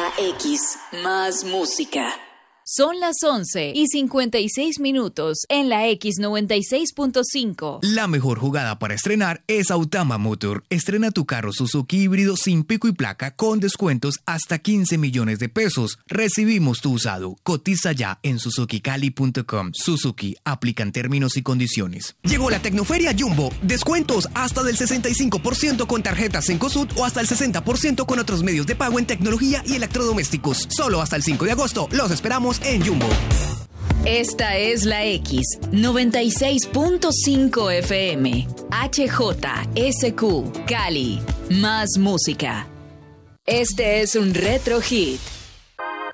La X, más música. Son las 11:56 en la X96.5. La mejor jugada para estrenar es Autama Motor. Estrena tu carro Suzuki híbrido sin pico y placa con descuentos hasta 15 millones de pesos. Recibimos tu usado. Cotiza ya en suzukicali.com. Suzuki, aplican términos y condiciones. Llegó la Tecnoferia Jumbo. Descuentos hasta del 65% con tarjetas Cencosud o hasta el 60% con otros medios de pago en tecnología y electrodomésticos. Solo hasta el 5 de agosto. Los esperamos en Jumbo. Esta es la X 96.5 FM. HJSQ Cali. Más música. Este es un retro hit.